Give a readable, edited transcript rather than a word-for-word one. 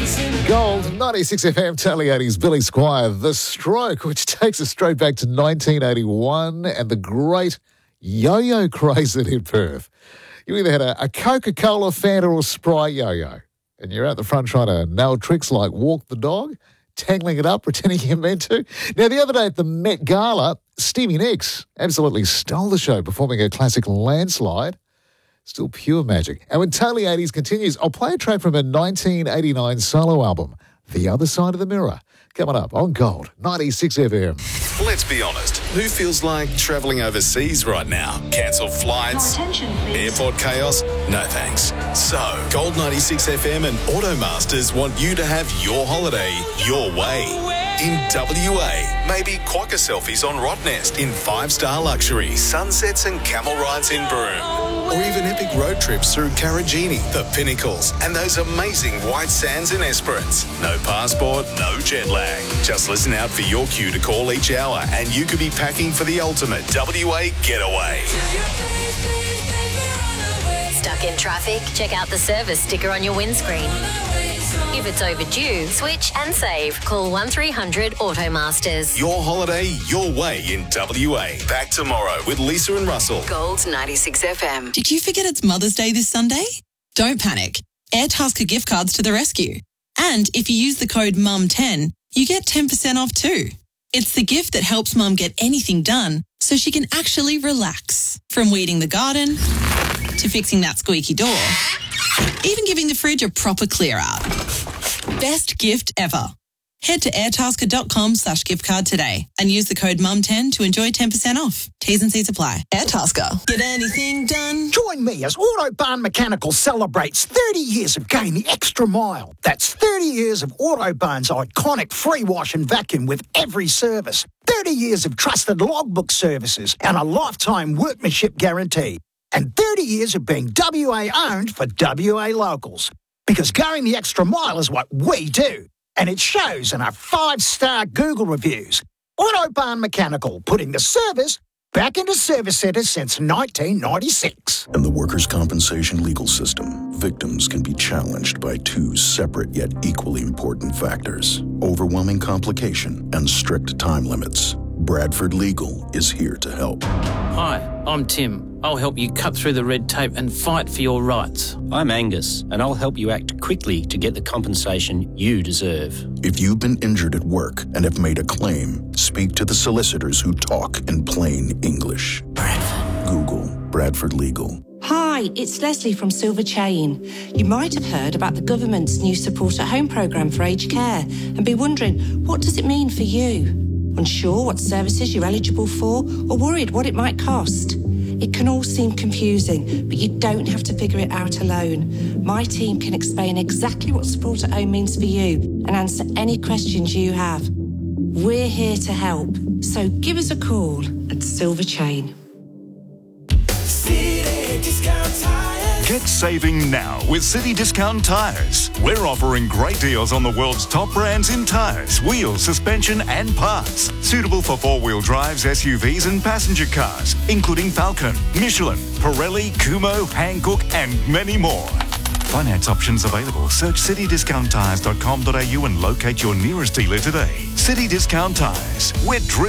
Gold, 96 FM, Tally 80s, Billy Squire, The Stroke, which takes us straight back to 1981 and the great yo-yo craze that hit Perth. You either had a Coca-Cola, Fanta or Sprite yo-yo, and you're out the front trying to nail tricks like walk the dog, tangling it up, pretending you're meant to. Now, the other day at the Met Gala, Stevie Nicks absolutely stole the show, performing a classic Landslide. Still pure magic. And when Totally 80s continues, I'll play a track from a 1989 solo album, The Other Side of the Mirror. Coming up on Gold, 96 FM. Let's be honest, who feels like travelling overseas right now? Cancelled flights? Your attention, please. Airport chaos? No thanks. So, Gold 96 FM and Automasters want you to have your holiday your way. In WA, maybe quokka selfies on Rottnest in 5-star luxury, sunsets and camel rides in Broome. Or even epic road trips through Karajini, the Pinnacles, and those amazing white sands in Esperance. No passport, no jet lag. Just listen out for your cue to call each hour and you could be packing for the ultimate WA getaway. Stuck in traffic? Check out the service sticker on your windscreen. If it's overdue, switch and save. Call 1300 Automasters. Your holiday, your way in WA. Back tomorrow with Lisa and Russell. Gold 96 FM. Did you forget it's Mother's Day this Sunday? Don't panic. Airtasker gift cards to the rescue. And if you use the code MUM10, you get 10% off too. It's the gift that helps Mum get anything done so she can actually relax. From weeding the garden to fixing that squeaky door, even giving the fridge a proper clear out. Best gift ever. Head to airtasker.com/gift card today and use the code MUM10 to enjoy 10% off. T's and C's apply. Airtasker. Get anything done? Join me as Autobahn Mechanical celebrates 30 years of going the extra mile. That's 30 years of Autobahn's iconic free wash and vacuum with every service. 30 years of trusted logbook services and a lifetime workmanship guarantee. And 30 years of being WA owned for WA locals. Because going the extra mile is what we do. And it shows in our 5-star Google reviews. Autobahn Mechanical, putting the service back into service centres since 1996. In the workers' compensation legal system, victims can be challenged by two separate yet equally important factors: overwhelming complication and strict time limits. Bradford Legal is here to help. Hi, I'm Tim. I'll help you cut through the red tape and fight for your rights. I'm Angus, and I'll help you act quickly to get the compensation you deserve. If you've been injured at work and have made a claim, speak to the solicitors who talk in plain English. Bradford. Google Bradford Legal. Hi, it's Leslie from Silver Chain. You might have heard about the government's new Support at Home programme for aged care and be wondering, what does it mean for you? Unsure what services you're eligible for or worried what it might cost? It can all seem confusing, but you don't have to figure it out alone. My team can explain exactly what Support at Home means for you and answer any questions you have. We're here to help, so give us a call at Silver Chain. Get saving now with City Discount Tyres. We're offering great deals on the world's top brands in tyres, wheels, suspension and parts. Suitable for four-wheel drives, SUVs and passenger cars, including Falcon, Michelin, Pirelli, Kumho, Hankook and many more. Finance options available. Search citydiscounttyres.com.au and locate your nearest dealer today. City Discount Tyres. We're driven